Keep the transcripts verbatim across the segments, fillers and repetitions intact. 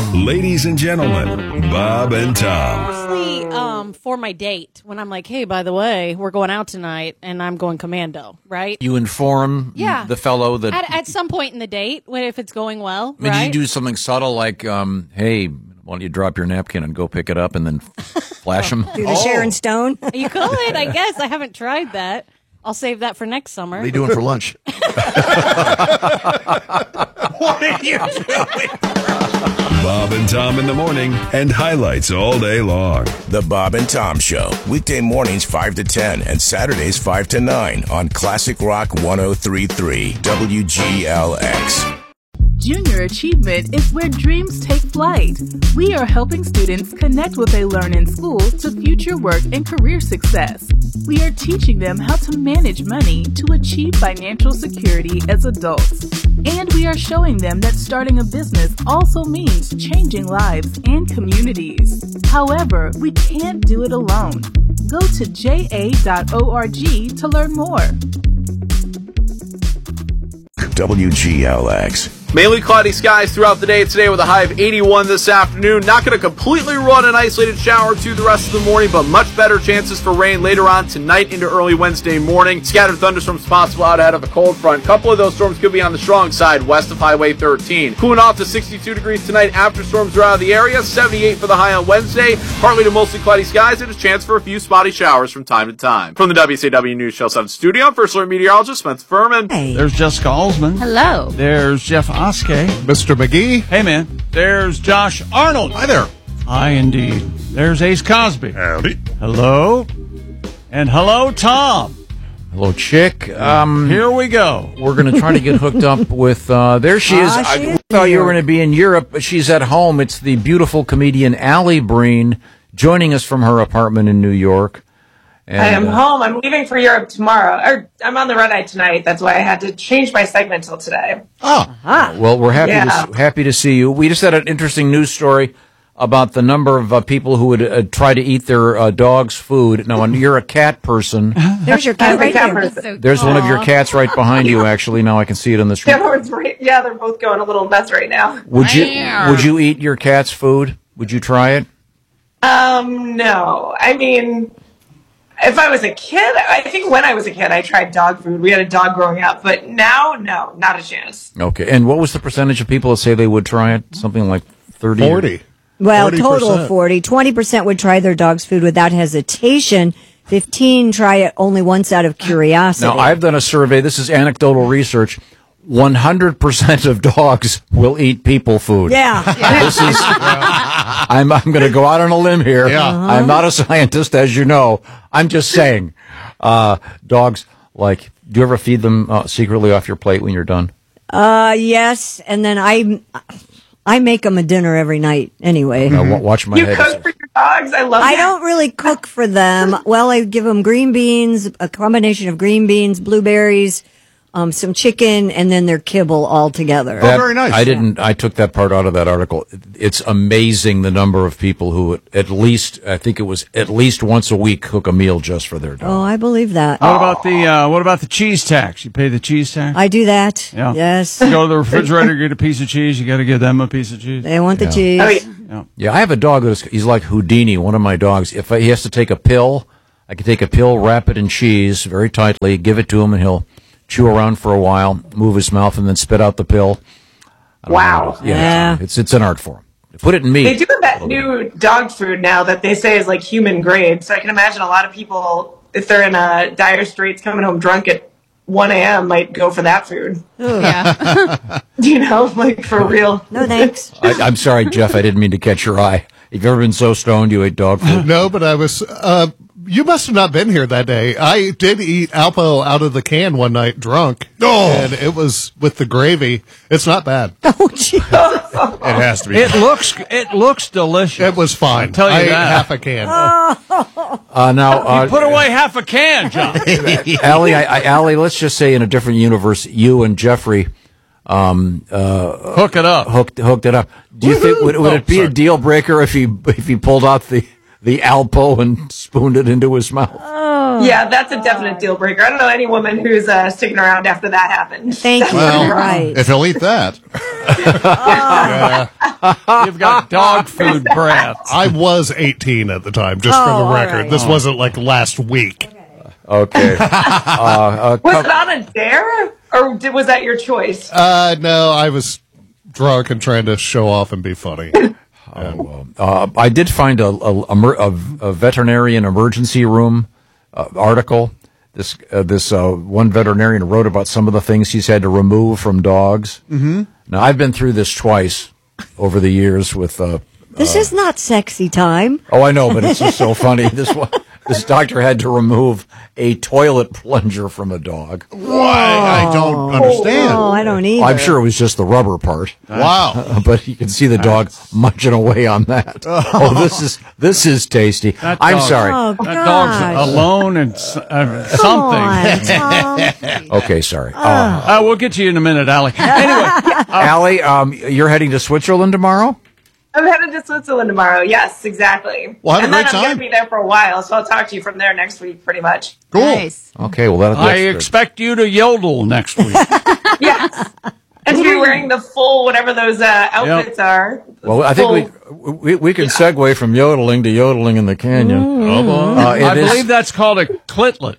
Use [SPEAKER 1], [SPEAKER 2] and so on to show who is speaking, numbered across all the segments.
[SPEAKER 1] Ladies and gentlemen, Bob and Tom.
[SPEAKER 2] Mostly um, for my date, when I'm like, hey, by the way, we're going out tonight, and I'm going commando, right?
[SPEAKER 3] You inform
[SPEAKER 2] Yeah.
[SPEAKER 3] the fellow that...
[SPEAKER 2] At, at some point in the date, when- if it's going well,
[SPEAKER 3] I mean,
[SPEAKER 2] right?
[SPEAKER 3] did you do something subtle like, um, hey, why don't you drop your napkin and go pick it up and then flash him?
[SPEAKER 4] Do the Sharon Stone?
[SPEAKER 2] You could, I guess. I haven't tried that. I'll save that for next summer.
[SPEAKER 5] What are you doing for lunch?
[SPEAKER 3] What are you doing?
[SPEAKER 1] Bob and Tom in the morning and highlights all day long.
[SPEAKER 6] The Bob and Tom Show, weekday mornings five to ten and Saturdays five to nine on Classic Rock one oh three point three W G L X.
[SPEAKER 7] Junior Achievement is where dreams take flight. We are helping students connect what they learn in school to future work and career success. We are teaching them how to manage money to achieve financial security as adults. And we are showing them that starting a business also means changing lives and communities. However, we can't do it alone. Go to j a dot org to learn more.
[SPEAKER 6] W G L X.
[SPEAKER 8] Mainly cloudy skies throughout the day today with a high of eighty-one this afternoon. Not going to completely run an isolated shower to the rest of the morning, but much better chances for rain later on tonight into early Wednesday morning. Scattered thunderstorms possible out ahead of a cold front. A couple of those storms could be on the strong side west of Highway thirteen. Cooling off to sixty-two degrees tonight after storms are out of the area. seventy-eight for the high on Wednesday. Partly to mostly cloudy skies and a chance for a few spotty showers from time to time. From the W C W News Channel seven studio, First Alert meteorologist Spencer Furman.
[SPEAKER 4] Hey.
[SPEAKER 9] There's Jessica Alsman.
[SPEAKER 2] Hello.
[SPEAKER 9] There's Jeff Oskey.
[SPEAKER 5] Mister McGee.
[SPEAKER 9] Hey, man. There's Josh Arnold.
[SPEAKER 5] Hi there.
[SPEAKER 9] Hi, indeed. There's Ace Cosby.
[SPEAKER 5] Howdy.
[SPEAKER 9] Hello. And hello, Tom.
[SPEAKER 3] Hello, chick. Um,
[SPEAKER 9] Here we go.
[SPEAKER 3] We're going to try to get hooked up with, uh, there she is.
[SPEAKER 4] Ah, she
[SPEAKER 3] I
[SPEAKER 4] is
[SPEAKER 3] thought you
[SPEAKER 4] here.
[SPEAKER 3] were going to be in Europe, but she's at home. It's the beautiful comedian Allie Breen joining us from her apartment in New York. And,
[SPEAKER 10] I am
[SPEAKER 3] uh,
[SPEAKER 10] home. I'm leaving for Europe tomorrow. Or I'm on the red eye tonight. That's why I had to change my segment till today.
[SPEAKER 5] Oh,
[SPEAKER 3] Well, we're happy
[SPEAKER 10] Yeah.
[SPEAKER 3] to happy to see you. We just had an interesting news story about the number of uh, people who would uh, try to eat their uh, dog's food. Now, when you're a cat person,
[SPEAKER 4] There's your cat
[SPEAKER 10] I'm a
[SPEAKER 4] right
[SPEAKER 10] cat
[SPEAKER 4] there.
[SPEAKER 10] person.
[SPEAKER 3] there's one of your cats right behind you. Actually, now I can see it on the screen.
[SPEAKER 10] Yeah, it's right- yeah, they're both going a little nuts right now.
[SPEAKER 3] Would you would you eat your cat's food? Would you try it?
[SPEAKER 10] Um, no. I mean, if I was a kid, I think when I was a kid, I tried dog food. We had a dog growing up, but now, no, not a chance.
[SPEAKER 3] Okay. And what was the percentage of people that say they would try it? Something like thirty.
[SPEAKER 5] forty.
[SPEAKER 4] Well,
[SPEAKER 5] forty
[SPEAKER 4] total
[SPEAKER 5] percent.
[SPEAKER 4] forty. twenty percent would try their dog's food without hesitation. fifteen try it only once out of curiosity.
[SPEAKER 3] Now, I've done a survey. This is anecdotal research. one hundred percent of dogs will eat people food.
[SPEAKER 4] Yeah.
[SPEAKER 3] This is. I'm I'm going to go out on a limb here.
[SPEAKER 5] Yeah.
[SPEAKER 4] Uh-huh.
[SPEAKER 3] I'm not a scientist, as you know. I'm just saying, uh, dogs like. Do you ever feed them uh, secretly off your plate when you're done?
[SPEAKER 4] Uh, yes, and then I, I make them a dinner every night anyway.
[SPEAKER 3] Now, wa- watch my
[SPEAKER 10] You
[SPEAKER 3] head.
[SPEAKER 10] cook for your dogs? I love
[SPEAKER 4] I
[SPEAKER 10] that.
[SPEAKER 4] don't really cook for them. Well, I give them green beans, a combination of green beans, blueberries, um, some chicken, and then their kibble all together.
[SPEAKER 3] That-
[SPEAKER 5] very nice.
[SPEAKER 3] I didn't. I took that part out of that article. It's amazing the number of people who at least, I think it was at least once a week, cook a meal just for their dog.
[SPEAKER 4] Oh, I believe that.
[SPEAKER 9] What about the uh, what about the cheese tax? You pay the cheese tax?
[SPEAKER 4] I do that.
[SPEAKER 9] Yeah.
[SPEAKER 4] Yes.
[SPEAKER 9] You go to the refrigerator, get a piece of cheese. You got to give them a piece of cheese.
[SPEAKER 4] They want the
[SPEAKER 3] Yeah.
[SPEAKER 4] cheese.
[SPEAKER 10] Oh, yeah.
[SPEAKER 3] Yeah, I have a dog that's he's like Houdini. One of my dogs. If I, he has to take a pill, I can take a pill, wrap it in cheese very tightly, give it to him, and he'll chew around for a while, move his mouth, and then spit out the pill. I don't
[SPEAKER 10] Wow.
[SPEAKER 3] know. Yeah,
[SPEAKER 4] Yeah.
[SPEAKER 3] It's it's an art form. Put it in meat.
[SPEAKER 10] They do have that new dog food now that they say is like human grade. So I can imagine a lot of people, if they're in uh, dire straits coming home drunk at one a.m., might go for that food.
[SPEAKER 2] Yeah.
[SPEAKER 10] You know, like for real.
[SPEAKER 4] No thanks.
[SPEAKER 3] I, I'm sorry, Jeff. I didn't mean to catch your eye. Have you ever been so stoned you ate dog food?
[SPEAKER 5] No, but I was. Uh, you must have not been here that day. I did eat Alpo out of the can one night, drunk.
[SPEAKER 11] Oh.
[SPEAKER 5] And it was with the gravy. It's not bad.
[SPEAKER 4] Oh, gee.
[SPEAKER 11] It has to be.
[SPEAKER 9] It looks it looks delicious.
[SPEAKER 5] It was fine.
[SPEAKER 9] I'll tell you
[SPEAKER 5] I ate
[SPEAKER 9] that.
[SPEAKER 5] half a can.
[SPEAKER 3] Uh, now, uh,
[SPEAKER 9] Put away half a can, John.
[SPEAKER 3] Allie, I, I, Allie, let's just say in a different universe, you and Jeffrey um, uh,
[SPEAKER 9] Hook it up.
[SPEAKER 3] hooked hooked it up. Do you think would, would
[SPEAKER 5] Oh,
[SPEAKER 3] it be a
[SPEAKER 5] sorry.
[SPEAKER 3] deal breaker if he if he pulled out the the Alpo and spooned it into his mouth?
[SPEAKER 10] Yeah, that's a definite deal breaker. I don't know any woman who's uh, sticking around after that happens.
[SPEAKER 4] Thank you.
[SPEAKER 5] Well,
[SPEAKER 4] right.
[SPEAKER 11] If he'll eat that.
[SPEAKER 5] Yeah.
[SPEAKER 9] You've got dog food breath.
[SPEAKER 5] I was eighteen at the time, just
[SPEAKER 4] Oh,
[SPEAKER 5] for the
[SPEAKER 4] all
[SPEAKER 5] record.
[SPEAKER 4] right.
[SPEAKER 5] This wasn't like last week.
[SPEAKER 3] Okay. uh, uh,
[SPEAKER 10] Was it on a dare, or did, was that your choice?
[SPEAKER 5] Uh, no, I was drunk and trying to show off and be funny.
[SPEAKER 3] Uh, I did find a, a, a, a veterinarian emergency room uh, article. This uh, this uh, one veterinarian wrote about some of the things he's had to remove from dogs. Mm-hmm. Now, I've been through this twice over the years with... Uh,
[SPEAKER 4] This is not sexy time.
[SPEAKER 3] oh, I know, but it's just so funny. This one, this doctor had to remove a toilet plunger from a dog.
[SPEAKER 11] Why? I don't understand.
[SPEAKER 4] Oh, I don't either.
[SPEAKER 3] I'm sure it was just the rubber part.
[SPEAKER 11] Wow.
[SPEAKER 3] But you can see the dog munching away on that. Oh, this is this is tasty.
[SPEAKER 9] That
[SPEAKER 3] I'm
[SPEAKER 9] dog-
[SPEAKER 3] sorry.
[SPEAKER 4] Oh,
[SPEAKER 9] That
[SPEAKER 4] gosh.
[SPEAKER 9] dog's alone and s- uh,
[SPEAKER 4] Come
[SPEAKER 9] something.
[SPEAKER 4] on, Tom.
[SPEAKER 3] Okay, sorry. Uh,
[SPEAKER 9] Uh, we'll get to you in a minute, Allie. Anyway,
[SPEAKER 3] Allie, um, you're heading to Switzerland tomorrow?
[SPEAKER 10] I'm headed to Switzerland tomorrow. Yes, exactly.
[SPEAKER 11] Well, have a
[SPEAKER 10] and then
[SPEAKER 11] great
[SPEAKER 10] I'm
[SPEAKER 11] time.
[SPEAKER 10] going to be there for a while, so I'll talk to you from there next week, pretty much.
[SPEAKER 11] Cool.
[SPEAKER 12] Nice.
[SPEAKER 3] Okay, well, that, that's
[SPEAKER 9] I
[SPEAKER 3] good.
[SPEAKER 9] expect you to yodel next week.
[SPEAKER 10] Yes. And to be wearing the full, whatever those uh, outfits are.
[SPEAKER 3] Well, I think we, we we can segue from yodeling to yodeling in the canyon.
[SPEAKER 9] Oh, boy.
[SPEAKER 3] Uh, it
[SPEAKER 9] I
[SPEAKER 3] is-
[SPEAKER 9] believe that's called a clitlet.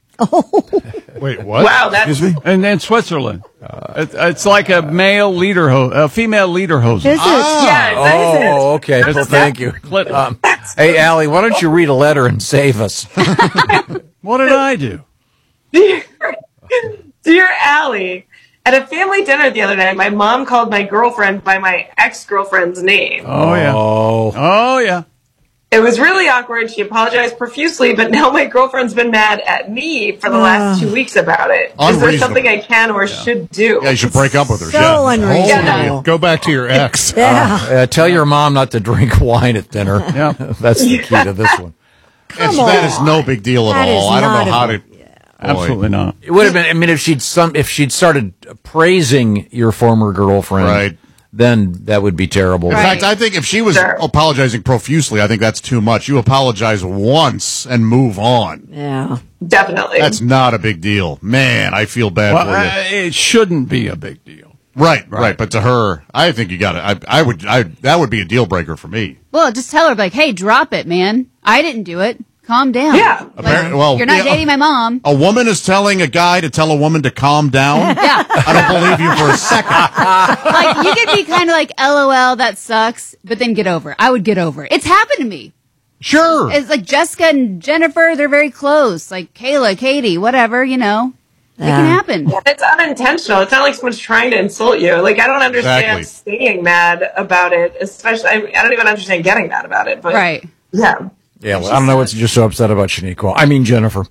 [SPEAKER 5] Wait, what?
[SPEAKER 10] Wow, that's
[SPEAKER 11] Excuse me?
[SPEAKER 9] And in Switzerland, uh, it, it's like a male leader, ho- a female leader hose.
[SPEAKER 4] Is it?
[SPEAKER 10] yeah, that is it.
[SPEAKER 3] Oh, okay. Well, thank you.
[SPEAKER 9] Clitlet.
[SPEAKER 3] Um, hey, Allie, why don't you read a letter and save us?
[SPEAKER 9] What did I do?
[SPEAKER 10] Dear, dear Allie, at a family dinner the other night, my mom called my girlfriend by my ex-girlfriend's name.
[SPEAKER 9] Oh yeah.
[SPEAKER 3] Oh,
[SPEAKER 9] Oh yeah.
[SPEAKER 10] It was really awkward. She apologized profusely, but now my girlfriend's been mad at me for the last two weeks about it. Is there
[SPEAKER 11] Unreasonable.
[SPEAKER 10] something I can or should do?
[SPEAKER 11] Yeah, you should break up with her.
[SPEAKER 4] So
[SPEAKER 11] yeah.
[SPEAKER 4] unreasonable.
[SPEAKER 5] Go back to your ex.
[SPEAKER 4] Yeah.
[SPEAKER 3] uh, tell your mom not to drink wine at dinner.
[SPEAKER 9] Yeah.
[SPEAKER 3] That's the key to this one.
[SPEAKER 11] It's, that is no big deal at
[SPEAKER 4] That is
[SPEAKER 11] all. I don't
[SPEAKER 4] not
[SPEAKER 11] know
[SPEAKER 4] a
[SPEAKER 11] how
[SPEAKER 4] big-
[SPEAKER 11] to.
[SPEAKER 9] Absolutely not.
[SPEAKER 3] It would have been. I mean, if she'd some, if she'd started praising your former girlfriend,
[SPEAKER 11] Right.
[SPEAKER 3] then that would be terrible.
[SPEAKER 11] In fact, I think if she was
[SPEAKER 10] Sure.
[SPEAKER 11] apologizing profusely, I think that's too much. You apologize once and move on.
[SPEAKER 4] Yeah.
[SPEAKER 10] Definitely.
[SPEAKER 11] That's not a big deal. Man, I feel bad
[SPEAKER 9] Well,
[SPEAKER 11] for you.
[SPEAKER 9] uh, it shouldn't be a big deal.
[SPEAKER 11] right, right, But to her, I think you got it. I, I would. I that would be a deal breaker for me.
[SPEAKER 12] Well, just tell her, like, hey, drop it, man. I didn't do it. Calm down.
[SPEAKER 10] Yeah.
[SPEAKER 12] Like,
[SPEAKER 11] Appar- well,
[SPEAKER 12] you're not
[SPEAKER 11] yeah.
[SPEAKER 12] dating my mom.
[SPEAKER 11] A woman is telling a guy to tell a woman to calm down.
[SPEAKER 12] Yeah.
[SPEAKER 11] I don't believe you for a second.
[SPEAKER 12] Like, you could be kind of like, LOL, that sucks, but then get over it. I would get over it. It's happened to me.
[SPEAKER 11] Sure.
[SPEAKER 12] It's like Jessica and Jennifer, they're very close. Like Kayla, Katie, whatever, you know. It can
[SPEAKER 4] Yeah.
[SPEAKER 12] happen.
[SPEAKER 10] It's unintentional. It's not like someone's trying to insult you. Like, I don't understand
[SPEAKER 11] Exactly.
[SPEAKER 10] staying mad about it, especially, I, I don't even understand getting mad about it, but.
[SPEAKER 12] Right.
[SPEAKER 10] Yeah.
[SPEAKER 3] Yeah, well, I don't know what you're so upset about, Shaniqua. I mean, Jennifer.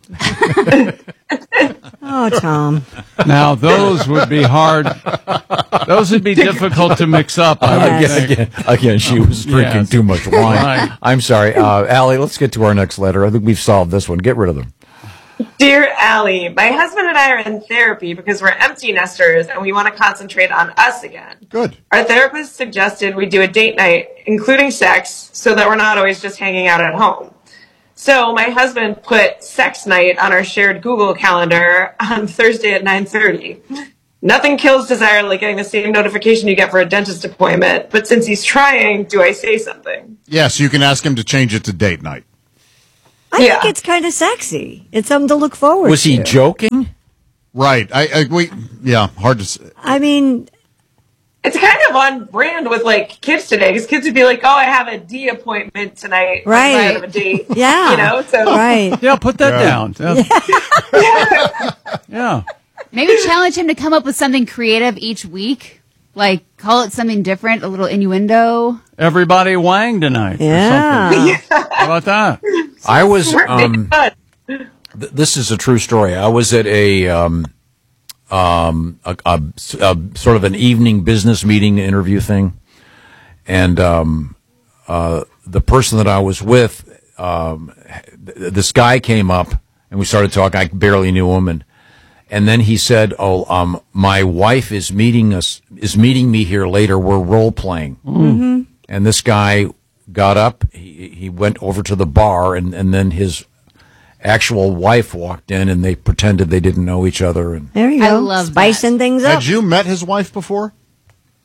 [SPEAKER 4] Oh, Tom.
[SPEAKER 9] Now those would be hard. Those would be difficult to mix up. I would
[SPEAKER 4] Yes.
[SPEAKER 9] think.
[SPEAKER 3] Again, again, she was drinking
[SPEAKER 9] Yes.
[SPEAKER 3] too much wine.
[SPEAKER 9] Right.
[SPEAKER 3] I'm sorry. Uh, Allie, let's get to our next letter. I think we've solved this one. Get rid of them.
[SPEAKER 10] Dear Allie, my husband and I are in therapy because we're empty nesters and we want to concentrate on us again.
[SPEAKER 11] Good.
[SPEAKER 10] Our therapist suggested we do a date night, including sex, so that we're not always just hanging out at home. So my husband put sex night on our shared Google calendar on Thursday at nine thirty. Nothing kills desire like getting the same notification you get for a dentist appointment, but since he's trying, do I say something?
[SPEAKER 11] Yes, you can ask him to change it to date night.
[SPEAKER 4] I
[SPEAKER 10] Yeah.
[SPEAKER 4] think it's kind of sexy. It's something to look forward
[SPEAKER 3] Was
[SPEAKER 4] to.
[SPEAKER 3] he joking?
[SPEAKER 11] Right. I, I we yeah, hard to say.
[SPEAKER 4] I mean,
[SPEAKER 10] It's kind of on brand with like kids today, because kids would be like, "Oh, I have a D appointment tonight,
[SPEAKER 4] Right.
[SPEAKER 10] I have a date."
[SPEAKER 4] yeah.
[SPEAKER 10] you know. So
[SPEAKER 4] Right.
[SPEAKER 9] Yeah, put that
[SPEAKER 11] Yeah.
[SPEAKER 9] down. Yeah. Yeah.
[SPEAKER 12] Maybe challenge him to come up with something creative each week. Like, call it something different, a little innuendo.
[SPEAKER 9] Everybody wang tonight. or
[SPEAKER 4] Yeah.
[SPEAKER 9] something. How about that?
[SPEAKER 3] I was.
[SPEAKER 10] We're making
[SPEAKER 3] Um,
[SPEAKER 10] fun.
[SPEAKER 3] th- this is a true story. I was at a, um, um, a, a, a sort of an evening business meeting interview thing, and um, uh, the person that I was with, um, th- this guy came up and we started talking. I barely knew him, and and then he said, "Oh, um, my wife is meeting us is meeting me here later. We're role playing."
[SPEAKER 4] Mm-hmm.
[SPEAKER 3] And this guy got up. He he went over to the bar, and and then his actual wife walked in, and they pretended they didn't know each other. And
[SPEAKER 4] There you
[SPEAKER 12] I
[SPEAKER 4] go.
[SPEAKER 12] love
[SPEAKER 4] Spicing things up.
[SPEAKER 11] Had you met his wife before?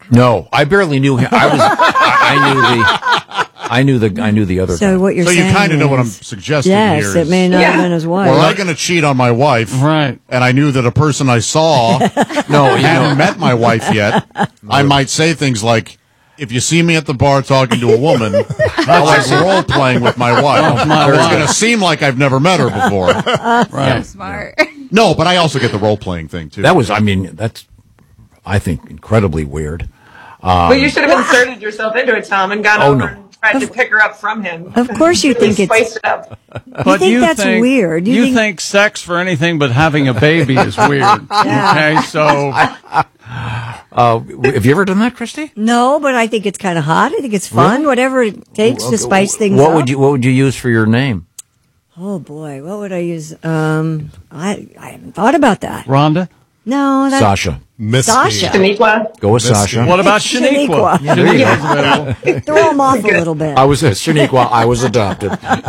[SPEAKER 3] No, I barely knew him. I was. I, I knew the. I knew the. I knew the other.
[SPEAKER 4] So
[SPEAKER 3] guy.
[SPEAKER 4] what you're
[SPEAKER 11] so
[SPEAKER 4] saying
[SPEAKER 11] you kind of know what I'm
[SPEAKER 4] is-
[SPEAKER 11] suggesting
[SPEAKER 4] Yes,
[SPEAKER 11] here.
[SPEAKER 4] it may not have been his wife.
[SPEAKER 11] Were I going to cheat on my wife,
[SPEAKER 9] right?
[SPEAKER 11] And I knew that a person I saw
[SPEAKER 3] no, you
[SPEAKER 11] hadn't
[SPEAKER 3] know.
[SPEAKER 11] met my wife yet, I might say things like, "If you see me at the bar talking to a woman, I like role playing with my wife.
[SPEAKER 9] Oh, my
[SPEAKER 11] Or it's
[SPEAKER 9] wife.
[SPEAKER 11] going to seem like I've never met her before."
[SPEAKER 12] So smart.
[SPEAKER 11] No, but I also get the role playing thing too.
[SPEAKER 3] That was. I mean, that's. I think incredibly weird. Um,
[SPEAKER 10] But you should have inserted yourself into it, Tom, and gone
[SPEAKER 3] Oh,
[SPEAKER 10] over
[SPEAKER 3] no.
[SPEAKER 10] and tried to pick her up from him.
[SPEAKER 4] Of course you
[SPEAKER 10] Really
[SPEAKER 4] think it's-
[SPEAKER 10] spiced it up.
[SPEAKER 9] But
[SPEAKER 4] think that's weird. You
[SPEAKER 9] You,
[SPEAKER 4] think-
[SPEAKER 9] think... sex for anything but having a baby is weird. Okay, so
[SPEAKER 3] uh, have you ever done that, Christy?
[SPEAKER 4] No, but I think it's kind of hot. I think it's fun.
[SPEAKER 3] Really?
[SPEAKER 4] Whatever it takes to spice things
[SPEAKER 3] What
[SPEAKER 4] up.
[SPEAKER 3] would you What would you use for your name?
[SPEAKER 4] Oh boy, what would I use? Um, I I haven't thought about that.
[SPEAKER 9] Rhonda.
[SPEAKER 4] No, that,
[SPEAKER 3] Sasha.
[SPEAKER 5] Misty.
[SPEAKER 4] Sasha.
[SPEAKER 10] Shaniqua.
[SPEAKER 3] Go with
[SPEAKER 5] Misty.
[SPEAKER 3] Sasha.
[SPEAKER 9] What about Shaniqua?
[SPEAKER 4] Shaniqua.
[SPEAKER 3] Yeah, there you go.
[SPEAKER 9] Shaniqua's available.
[SPEAKER 4] Throw them off a little bit.
[SPEAKER 3] I was uh, Shaniqua. I was adopted.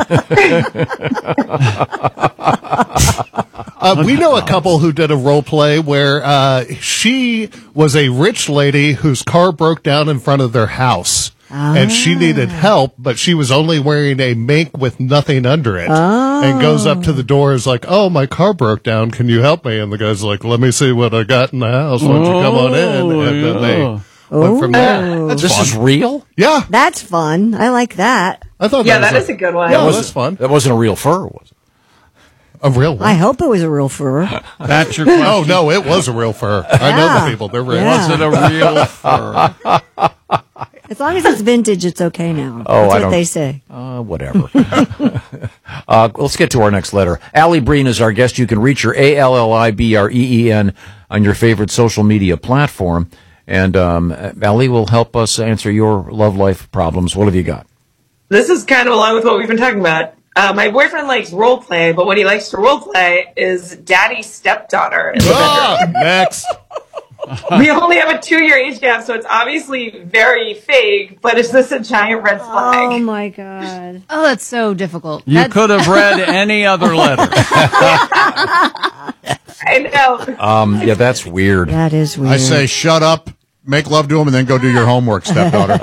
[SPEAKER 5] Uh, we know a couple who did a role play where uh, she was a rich lady whose car broke down in front of their house. And she needed help, but she was only wearing a mink with nothing under it. And goes up to the door, is like, "Oh, my car broke down. Can you help me?" And the guy's like, "Let me see what I got in the house. Why don't you come on in?" And then they went from there.
[SPEAKER 3] That's this is real.
[SPEAKER 5] Yeah,
[SPEAKER 4] That's fun. I like that.
[SPEAKER 5] I thought
[SPEAKER 10] Yeah,
[SPEAKER 5] that,
[SPEAKER 10] that
[SPEAKER 5] was
[SPEAKER 10] is a good one.
[SPEAKER 5] Yeah, that's fun.
[SPEAKER 3] That wasn't a real fur, was it?
[SPEAKER 5] A real one.
[SPEAKER 4] I hope it was a real fur.
[SPEAKER 9] That's your question.
[SPEAKER 5] Oh no, it was a real fur. I know
[SPEAKER 4] Yeah.
[SPEAKER 5] the people. They're real.
[SPEAKER 4] Yeah.
[SPEAKER 9] Was it a real fur?
[SPEAKER 4] As long as it's vintage, it's okay now.
[SPEAKER 3] Oh,
[SPEAKER 4] That's
[SPEAKER 3] I
[SPEAKER 4] what
[SPEAKER 3] don't-
[SPEAKER 4] they say.
[SPEAKER 3] Uh, whatever. uh, let's get to our next letter. Allie Breen is our guest. You can reach her, A L L I B R E E N, on your favorite social media platform. And um, Allie will help us answer your love life problems. What have you got?
[SPEAKER 10] This is kind of along with what we've been talking about. Uh, my boyfriend likes role play, but what he likes to role play is daddy's stepdaughter in the
[SPEAKER 5] Ah,
[SPEAKER 10] bedroom.
[SPEAKER 5] next.
[SPEAKER 10] We only have a two-year age gap, so it's obviously very fake, but is this a giant red flag?
[SPEAKER 4] Oh my god.
[SPEAKER 12] Oh, that's so difficult.
[SPEAKER 9] You
[SPEAKER 12] That's-
[SPEAKER 9] could have read any other letter.
[SPEAKER 10] I know.
[SPEAKER 3] Um, yeah, that's weird.
[SPEAKER 4] That is weird.
[SPEAKER 11] I say, shut up, make love to him, and then go do your homework, stepdaughter.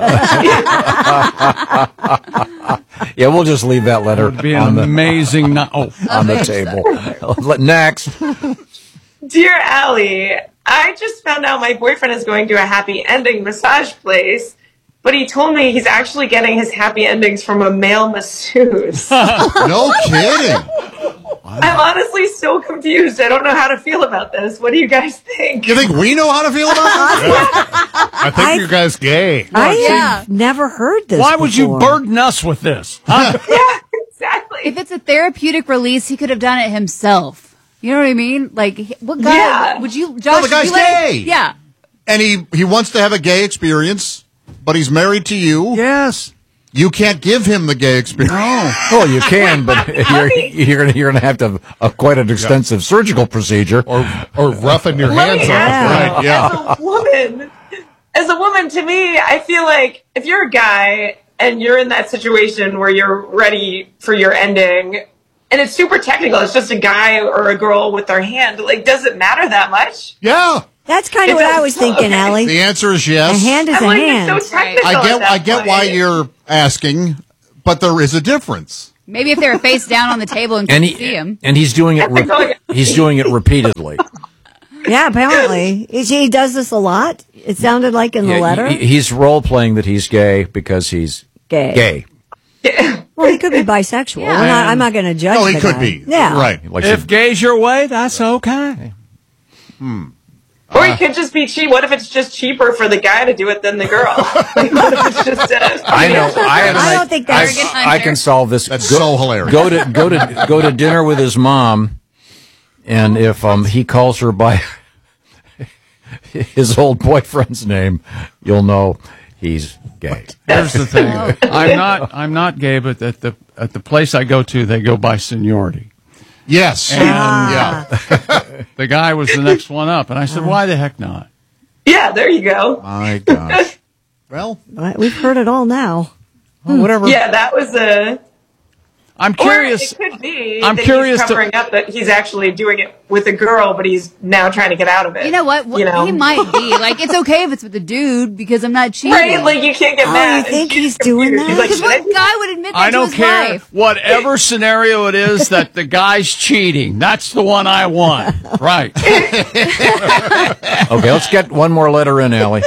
[SPEAKER 3] Yeah, we'll just leave that letter
[SPEAKER 9] It'd be an
[SPEAKER 3] on the,
[SPEAKER 9] amazing. No- oh,
[SPEAKER 3] on the table. Next.
[SPEAKER 10] Dear Allie, I just found out my boyfriend is going to a happy ending massage place, but he told me he's actually getting his happy endings from a male masseuse.
[SPEAKER 11] No kidding.
[SPEAKER 10] I'm honestly so confused. I don't know how to feel about this. What do you guys think?
[SPEAKER 11] You think we know how to feel about
[SPEAKER 5] I think
[SPEAKER 4] I-
[SPEAKER 5] you guys gay.
[SPEAKER 4] I
[SPEAKER 12] Yeah.
[SPEAKER 4] have never heard this.
[SPEAKER 9] why would you
[SPEAKER 4] before.
[SPEAKER 9] burden us with this? Huh?
[SPEAKER 10] Yeah, exactly.
[SPEAKER 12] If it's a therapeutic release, he could have done it himself. You know what I mean? Like, he- what guy
[SPEAKER 10] Yeah.
[SPEAKER 12] would you, Josh?
[SPEAKER 11] No, the
[SPEAKER 12] would
[SPEAKER 11] guy's
[SPEAKER 12] you let-
[SPEAKER 11] gay.
[SPEAKER 12] Yeah.
[SPEAKER 11] And he, he wants to have a gay experience, but he's married to you.
[SPEAKER 9] Yes.
[SPEAKER 11] You can't give him the gay experience.
[SPEAKER 3] Well, you can, but you're you're gonna you're gonna have to have a, quite an extensive surgical procedure.
[SPEAKER 5] Or or roughing your
[SPEAKER 10] Let
[SPEAKER 5] hands
[SPEAKER 10] me
[SPEAKER 5] off.
[SPEAKER 10] ask
[SPEAKER 11] Right,
[SPEAKER 10] you,
[SPEAKER 11] yeah.
[SPEAKER 10] as a woman, as a woman, to me, I feel like if you're a guy and you're in that situation where you're ready for your ending, and it's super technical, it's just a guy or a girl with their hand, like, does it matter that much?
[SPEAKER 5] Yeah.
[SPEAKER 4] That's kind of
[SPEAKER 10] It
[SPEAKER 4] what I
[SPEAKER 10] does.
[SPEAKER 4] was thinking,
[SPEAKER 10] Okay.
[SPEAKER 4] Allie.
[SPEAKER 11] The answer is
[SPEAKER 4] A
[SPEAKER 11] yes.
[SPEAKER 4] hand is
[SPEAKER 10] I'm
[SPEAKER 4] a
[SPEAKER 10] like,
[SPEAKER 4] hand.
[SPEAKER 10] it's so technical.
[SPEAKER 11] I
[SPEAKER 10] at
[SPEAKER 11] get
[SPEAKER 10] that
[SPEAKER 11] I get
[SPEAKER 10] point.
[SPEAKER 11] why you're asking, but there is a difference.
[SPEAKER 12] Maybe if they were face down on the table and
[SPEAKER 3] And
[SPEAKER 12] couldn't see
[SPEAKER 3] he
[SPEAKER 12] him.
[SPEAKER 3] and he's doing it. Re- he's doing it repeatedly.
[SPEAKER 4] Yeah, apparently. He he does this a lot. It sounded like in the
[SPEAKER 3] Yeah,
[SPEAKER 4] letter.
[SPEAKER 3] he- he's role playing that he's gay because he's
[SPEAKER 4] Gay.
[SPEAKER 3] gay.
[SPEAKER 4] Well, he could be bisexual.
[SPEAKER 12] Yeah.
[SPEAKER 4] I'm not, I'm not going to judge
[SPEAKER 11] No, he
[SPEAKER 4] the
[SPEAKER 11] could
[SPEAKER 4] guy.
[SPEAKER 11] be.
[SPEAKER 4] Yeah.
[SPEAKER 11] Right.
[SPEAKER 3] Like
[SPEAKER 9] If gay's your way, that's okay.
[SPEAKER 10] Or it could just be cheap. What if it's just cheaper for the guy to do it than the girl? Like, what if it's just a,
[SPEAKER 3] I know. I have. an
[SPEAKER 4] I
[SPEAKER 3] i-
[SPEAKER 4] don't think
[SPEAKER 3] I,
[SPEAKER 4] that's-
[SPEAKER 3] I can solve this.
[SPEAKER 11] That's
[SPEAKER 3] Go-
[SPEAKER 11] so hilarious.
[SPEAKER 3] Go to go to go to dinner with his mom, and if um he calls her by his old boyfriend's name, you'll know he's gay.
[SPEAKER 9] Here's the thing. I'm not. I'm not gay, but at the at the place I go to, they go by seniority.
[SPEAKER 11] Yes.
[SPEAKER 9] And
[SPEAKER 11] Yeah.
[SPEAKER 9] the guy was the next one up, and I said, "Why the heck not?"
[SPEAKER 10] yeah, there you go.
[SPEAKER 11] My gosh. Well,
[SPEAKER 4] But we've heard it all now.
[SPEAKER 3] Well, whatever.
[SPEAKER 10] Yeah, that was a.
[SPEAKER 9] I'm curious.
[SPEAKER 10] Or it could be
[SPEAKER 9] I'm
[SPEAKER 10] that
[SPEAKER 9] curious
[SPEAKER 10] he's
[SPEAKER 9] to-
[SPEAKER 10] covering up that he's actually doing it with a girl, but he's now trying to get out of it.
[SPEAKER 12] You know what? What-
[SPEAKER 10] You know?
[SPEAKER 12] He might be. Like, it's okay if it's with a dude because I'm not cheating.
[SPEAKER 10] Right? Like, you can't get
[SPEAKER 4] Oh,
[SPEAKER 10] mad.
[SPEAKER 4] you think
[SPEAKER 10] And
[SPEAKER 4] he's doing that?
[SPEAKER 10] He's like,
[SPEAKER 12] Because
[SPEAKER 10] should I
[SPEAKER 12] what
[SPEAKER 10] do
[SPEAKER 12] guy would admit that
[SPEAKER 9] I
[SPEAKER 12] to
[SPEAKER 9] don't
[SPEAKER 12] his
[SPEAKER 9] care.
[SPEAKER 12] wife?
[SPEAKER 9] Whatever scenario it is that the guy's cheating, that's the one I want. Right.
[SPEAKER 3] Okay, let's get one more letter in, Allie.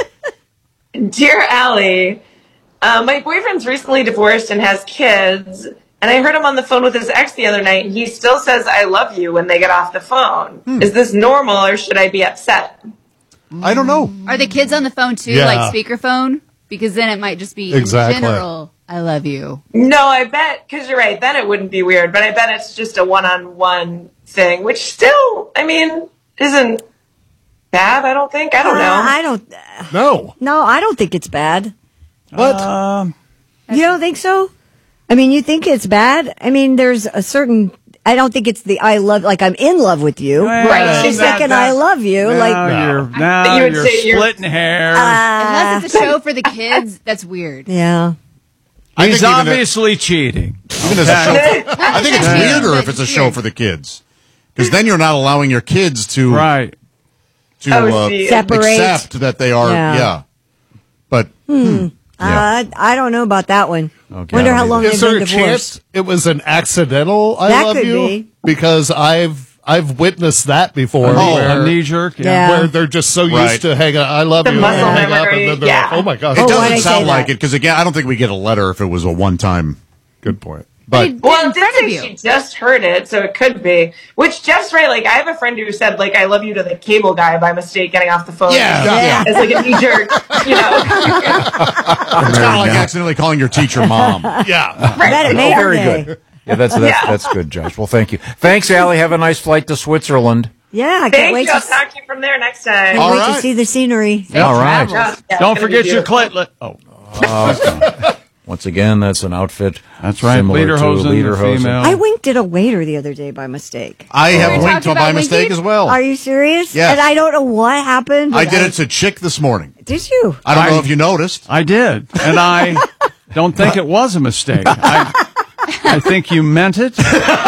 [SPEAKER 10] Dear Allie, uh, my boyfriend's recently divorced and has kids, and I heard him on the phone with his ex the other night, and he still says I love you when they get off the phone.
[SPEAKER 11] Hmm.
[SPEAKER 10] Is this normal, or should I be upset?
[SPEAKER 11] I don't know.
[SPEAKER 12] Are the kids on the phone too,
[SPEAKER 5] Yeah.
[SPEAKER 12] like speakerphone? Because then it might just be
[SPEAKER 5] Exactly.
[SPEAKER 12] in general, I love you.
[SPEAKER 10] No, I bet, because you're right, then it wouldn't be weird, but I bet it's just a one-on-one thing, which still, I mean, isn't bad, I don't think. I don't
[SPEAKER 4] Uh,
[SPEAKER 10] know.
[SPEAKER 4] I don't.
[SPEAKER 5] No.
[SPEAKER 4] No, I don't think it's bad.
[SPEAKER 5] What?
[SPEAKER 9] Um,
[SPEAKER 4] You don't think so? I mean, you think it's bad? I mean, there's a certain. I don't think it's the I love, like I'm in love with you.
[SPEAKER 10] Right.
[SPEAKER 4] She's
[SPEAKER 9] that-
[SPEAKER 4] thinking
[SPEAKER 9] that-
[SPEAKER 4] I love you.
[SPEAKER 9] now
[SPEAKER 4] like,
[SPEAKER 9] you're, now
[SPEAKER 10] You would
[SPEAKER 9] you're
[SPEAKER 10] say you're-
[SPEAKER 9] splitting hairs.
[SPEAKER 12] Unless it's a show for the kids, that's weird.
[SPEAKER 4] yeah.
[SPEAKER 11] I
[SPEAKER 9] He's
[SPEAKER 11] think even
[SPEAKER 9] obviously cheating.
[SPEAKER 11] Even as a show, I think it's
[SPEAKER 12] Yeah.
[SPEAKER 11] weirder if it's a show for the kids, because then you're not allowing your kids to
[SPEAKER 9] Right.
[SPEAKER 11] to
[SPEAKER 10] Oh,
[SPEAKER 11] uh,
[SPEAKER 10] see.
[SPEAKER 4] Separate.
[SPEAKER 11] accept that they are.
[SPEAKER 4] Yeah.
[SPEAKER 11] Yeah, but
[SPEAKER 4] Uh, I don't know about that one.
[SPEAKER 3] Okay,
[SPEAKER 4] Wonder
[SPEAKER 3] I
[SPEAKER 4] how
[SPEAKER 3] don't
[SPEAKER 4] long
[SPEAKER 3] either.
[SPEAKER 5] Is
[SPEAKER 4] they've
[SPEAKER 5] there
[SPEAKER 4] been
[SPEAKER 5] a
[SPEAKER 4] divorced.
[SPEAKER 5] chance it was an accidental I
[SPEAKER 4] That
[SPEAKER 5] love
[SPEAKER 4] could
[SPEAKER 5] you?
[SPEAKER 4] be.
[SPEAKER 5] Because I've I've witnessed that before.
[SPEAKER 9] Oh,
[SPEAKER 5] where,
[SPEAKER 9] a knee jerk. Yeah.
[SPEAKER 4] Yeah.
[SPEAKER 5] where they're just so used
[SPEAKER 11] Right.
[SPEAKER 5] to hanging I love
[SPEAKER 10] The
[SPEAKER 5] you.
[SPEAKER 10] muscle
[SPEAKER 5] and hang up,
[SPEAKER 10] memory,
[SPEAKER 5] and then they're
[SPEAKER 10] yeah.
[SPEAKER 5] like, oh my gosh.
[SPEAKER 11] it
[SPEAKER 4] Oh, why'd I
[SPEAKER 11] doesn't
[SPEAKER 4] say
[SPEAKER 11] sound like
[SPEAKER 4] that?
[SPEAKER 11] it. Because again, I don't think we get a letter if it was a one-time.
[SPEAKER 5] Good point.
[SPEAKER 11] But
[SPEAKER 10] Well,
[SPEAKER 12] in
[SPEAKER 10] it did
[SPEAKER 12] front of
[SPEAKER 10] say
[SPEAKER 12] you.
[SPEAKER 10] she just heard it, so it could be. Which Jeff's right. Like, I have a friend who said, like, I love you to the cable guy by mistake getting off the phone.
[SPEAKER 11] Yeah,
[SPEAKER 4] yeah.
[SPEAKER 10] As like a knee jerk, you know.
[SPEAKER 11] it's kind of like accidentally calling your teacher mom.
[SPEAKER 5] Yeah.
[SPEAKER 4] Bet it made her
[SPEAKER 3] Very
[SPEAKER 4] day.
[SPEAKER 3] good. Yeah, that's that's,
[SPEAKER 10] Yeah.
[SPEAKER 3] that's good, Josh. Well, thank you. Thanks, Allie. Have a nice flight to Switzerland.
[SPEAKER 4] Yeah, I can't
[SPEAKER 10] Thank
[SPEAKER 4] wait
[SPEAKER 10] you. I'll
[SPEAKER 4] to,
[SPEAKER 10] talk to you from there next time.
[SPEAKER 4] can't
[SPEAKER 11] All
[SPEAKER 4] wait
[SPEAKER 11] right.
[SPEAKER 4] to see the scenery.
[SPEAKER 3] All right.
[SPEAKER 10] Yeah, yeah,
[SPEAKER 9] Don't
[SPEAKER 10] it's gonna
[SPEAKER 9] forget
[SPEAKER 10] be
[SPEAKER 9] your
[SPEAKER 10] beautiful.
[SPEAKER 9] clit. Oh,
[SPEAKER 3] Once again, that's an outfit.
[SPEAKER 9] that's right.
[SPEAKER 3] Similar to
[SPEAKER 9] Lederhosen, the
[SPEAKER 3] Lederhosen.
[SPEAKER 9] female.
[SPEAKER 4] I winked at a waiter the other day by mistake.
[SPEAKER 11] I have
[SPEAKER 12] We
[SPEAKER 11] winked
[SPEAKER 12] talked
[SPEAKER 11] by
[SPEAKER 12] about
[SPEAKER 11] mistake
[SPEAKER 12] winking?
[SPEAKER 11] as well.
[SPEAKER 4] Are you serious?
[SPEAKER 11] Yes.
[SPEAKER 4] And I don't know what happened.
[SPEAKER 11] I
[SPEAKER 4] but
[SPEAKER 11] did it to Chick this morning.
[SPEAKER 4] Did you?
[SPEAKER 11] I don't know
[SPEAKER 9] I-
[SPEAKER 11] if you noticed.
[SPEAKER 9] I did, and I don't think it was a mistake. I, I think you meant it,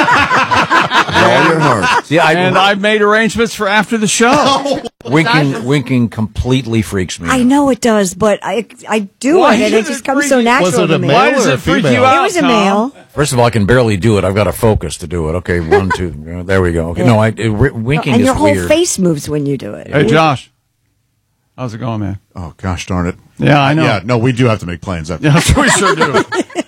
[SPEAKER 3] All your heart. See, I,
[SPEAKER 9] and I've made arrangements for after the show.
[SPEAKER 3] winking, winking completely freaks me.
[SPEAKER 4] I
[SPEAKER 3] out.
[SPEAKER 4] know it does, but I I do
[SPEAKER 9] Why
[SPEAKER 4] it, and
[SPEAKER 9] does
[SPEAKER 4] it just
[SPEAKER 9] it
[SPEAKER 4] comes
[SPEAKER 9] freak
[SPEAKER 4] so
[SPEAKER 9] you-
[SPEAKER 4] natural
[SPEAKER 5] Was it
[SPEAKER 4] to
[SPEAKER 5] a
[SPEAKER 4] me.
[SPEAKER 5] male
[SPEAKER 9] Why does
[SPEAKER 5] or a
[SPEAKER 9] it freak
[SPEAKER 5] female?
[SPEAKER 9] you out?
[SPEAKER 4] It was a
[SPEAKER 9] Tom?
[SPEAKER 4] male.
[SPEAKER 3] First of all, I can barely do it. I've got to focus to do it. Okay, one, two. uh, There we go. Okay, no, I, it, r- winking
[SPEAKER 4] and
[SPEAKER 3] is
[SPEAKER 4] your whole
[SPEAKER 3] weird.
[SPEAKER 4] face moves when you do it.
[SPEAKER 9] Hey, Josh, how's it going, man?
[SPEAKER 11] Oh gosh darn it!
[SPEAKER 9] Yeah, I know.
[SPEAKER 11] Yeah, no, we do have to make plans. After.
[SPEAKER 9] Yes, we sure do.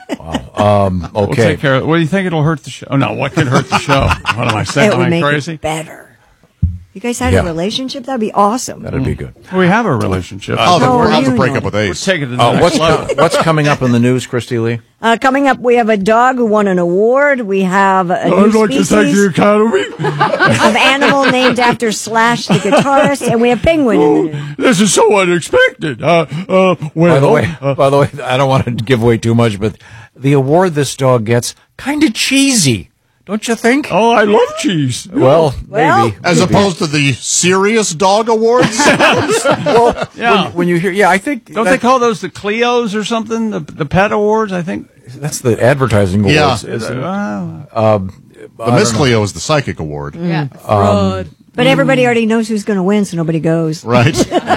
[SPEAKER 3] Um,
[SPEAKER 9] We'll
[SPEAKER 3] okay.
[SPEAKER 9] take care of it. What do you think it'll hurt the show? Oh, no, what could hurt the show? What am I saying?
[SPEAKER 4] It
[SPEAKER 9] Am
[SPEAKER 4] would
[SPEAKER 9] I
[SPEAKER 4] make
[SPEAKER 9] crazy?
[SPEAKER 4] it better. You guys had
[SPEAKER 3] Yeah.
[SPEAKER 4] a relationship? That'd be awesome.
[SPEAKER 3] That'd be good.
[SPEAKER 9] We have a relationship.
[SPEAKER 11] Oh, then
[SPEAKER 4] Oh,
[SPEAKER 11] we're about to
[SPEAKER 4] you
[SPEAKER 11] break
[SPEAKER 4] know.
[SPEAKER 11] up with
[SPEAKER 9] We're
[SPEAKER 11] Ace.
[SPEAKER 9] taking it to the
[SPEAKER 3] Uh,
[SPEAKER 9] next
[SPEAKER 3] what's
[SPEAKER 9] level.
[SPEAKER 3] co- what's coming up in the news, Christy Lee?
[SPEAKER 4] Uh, coming up, we have a dog who won an award. We have a new species
[SPEAKER 9] Academy.
[SPEAKER 4] of animal named after Slash, the guitarist, and we have penguin in the news.
[SPEAKER 9] This is so unexpected. Uh, uh, well,
[SPEAKER 3] By the way,
[SPEAKER 9] uh,
[SPEAKER 3] by the way, I don't want to give away too much, but the award this dog gets kind of cheesy, don't you think?
[SPEAKER 9] oh, I love cheese.
[SPEAKER 3] Well,
[SPEAKER 4] Well-
[SPEAKER 3] maybe.
[SPEAKER 11] As
[SPEAKER 3] maybe.
[SPEAKER 11] opposed to the serious dog awards.
[SPEAKER 3] well,
[SPEAKER 9] Yeah.
[SPEAKER 3] when, when you hear, yeah, I think
[SPEAKER 9] Don't
[SPEAKER 3] that-
[SPEAKER 9] they call those the Cleos or something? The, the pet awards, I think.
[SPEAKER 3] that's the advertising
[SPEAKER 11] Yeah.
[SPEAKER 3] awards. isn't it?
[SPEAKER 9] Wow.
[SPEAKER 11] the Miss Cleo is the psychic award,
[SPEAKER 12] Yeah.
[SPEAKER 4] But everybody already knows who's going to win, so nobody goes.
[SPEAKER 11] right?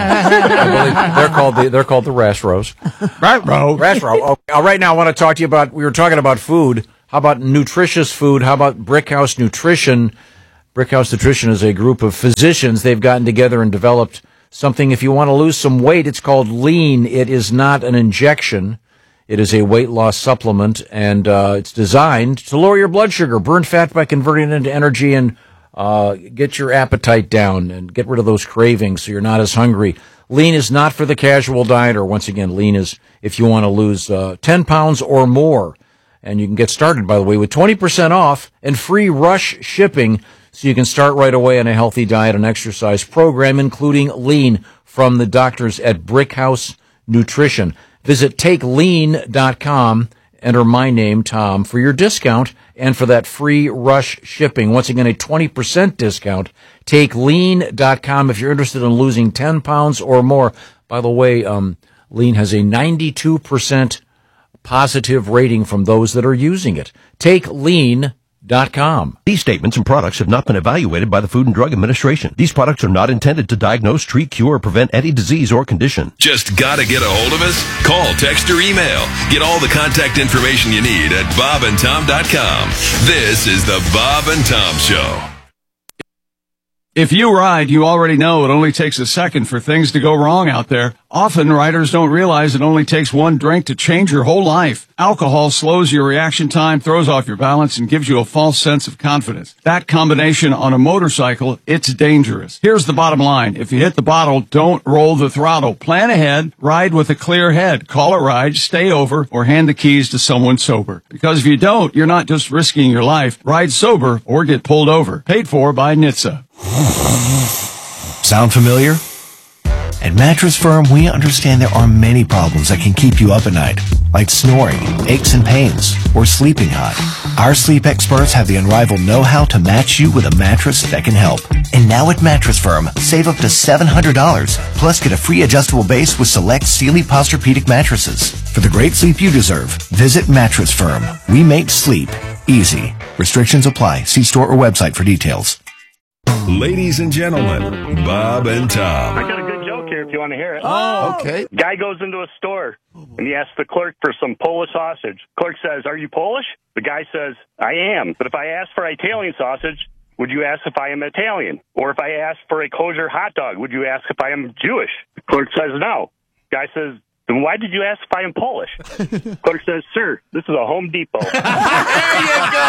[SPEAKER 3] they're called the they're called the Rastros.
[SPEAKER 9] Right, bro.
[SPEAKER 3] Rastro. Oh, uh, right now, I want to talk to you about. We were talking about food. How about nutritious food? How about Brickhouse Nutrition? Brickhouse Nutrition is a group of physicians. They've gotten together and developed something. If you want to lose some weight, it's called Lean. It is not an injection. It is a weight loss supplement, and uh, it's designed to lower your blood sugar, burn fat by converting it into energy, and uh, get your appetite down and get rid of those cravings so you're not as hungry. Lean is not for the casual dieter. Once again, Lean is if you want to lose uh, ten pounds or more. And you can get started, by the way, with twenty percent off and free rush shipping, so you can start right away on a healthy diet and exercise program, including Lean from the doctors at Brickhouse Nutrition. Visit take lean dot com, enter my name, Tom, for your discount and for that free rush shipping. Once again, a twenty percent discount. take lean dot com if you're interested in losing ten pounds or more. By the way, um, Lean has a ninety-two percent positive rating from those that are using it. Take lean dot com.
[SPEAKER 13] These statements and products have not been evaluated by the Food and Drug Administration. These products are not intended to diagnose, treat, cure, or prevent any disease or condition.
[SPEAKER 1] Just gotta get a hold of us? Call, text, or email. Get all the contact information you need at bob and tom dot com. This is the Bob and Tom Show.
[SPEAKER 9] If you ride, you already know it only takes a second for things to go wrong out there. Often riders don't realize it only takes one drink to change your whole life. Alcohol slows your reaction time, throws off your balance, and gives you a false sense of confidence. That combination on a motorcycle, it's dangerous. Here's the bottom line. If you hit the bottle, don't roll the throttle. Plan ahead, ride with a clear head. Call a ride, stay over, or hand the keys to someone sober. Because if you don't, you're not just risking your life. Ride sober or get pulled over. Paid for by N H T S A.
[SPEAKER 14] Sound familiar? At Mattress Firm, we understand there are many problems that can keep you up at night, like snoring, aches and pains, or sleeping hot. Our sleep experts have the unrivaled know-how to match you with a mattress that can help. And now at Mattress Firm, save up to seven hundred dollars, plus get a free adjustable base with select Sealy Posturepedic mattresses. For the great sleep you deserve, visit Mattress Firm. We make sleep easy. Restrictions apply. See store or website for details.
[SPEAKER 1] Ladies and gentlemen, Bob and Tom.
[SPEAKER 15] I got a good joke here if you want to hear it.
[SPEAKER 3] Oh, okay.
[SPEAKER 15] Guy goes into a store and he asks the clerk for some Polish sausage. Clerk says, "Are you Polish?" The guy says, "I am. But if I ask for Italian sausage, would you ask if I am Italian? Or if I ask for a kosher hot dog, would you ask if I am Jewish?" The clerk says, "No." Guy says, "Then why did you ask if I am Polish?" Clerk says, "Sir, this is a Home Depot."
[SPEAKER 1] There you go!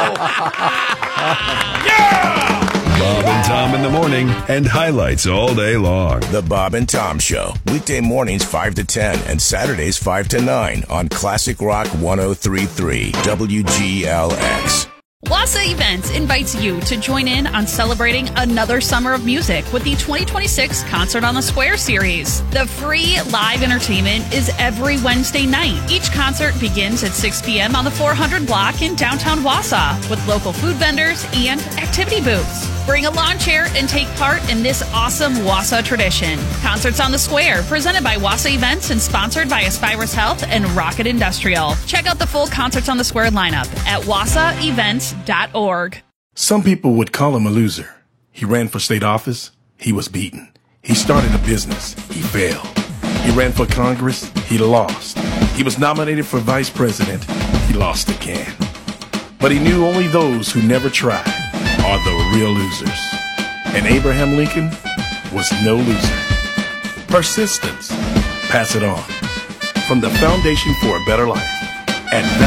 [SPEAKER 1] Yeah! Bob and Tom in the morning and highlights all day long.
[SPEAKER 6] The Bob and Tom Show. Weekday mornings five to ten and Saturdays five to nine on Classic Rock one oh three point three W G L X.
[SPEAKER 16] Wassa Events invites you to join in on celebrating another summer of music with the twenty twenty-six Concert on the Square series. The free live entertainment is every Wednesday night. Each concert begins at six p.m. on the four hundred block in downtown Wausau with local food vendors and activity booths. Bring a lawn chair and take part in this awesome Wausau tradition. Concerts on the Square, presented by Wassa Events and sponsored by Aspirus Health and Rocket Industrial. Check out the full Concerts on the Square lineup at wassa events dot org.
[SPEAKER 17] Some people would call him a loser. He ran for state office. He was beaten. He started a business. He failed. He ran for Congress. He lost. He was nominated for vice president. He lost again. But he knew only those who never tried are the real losers. And Abraham Lincoln was no loser. Persistence. Pass it on. From the Foundation for a Better Life at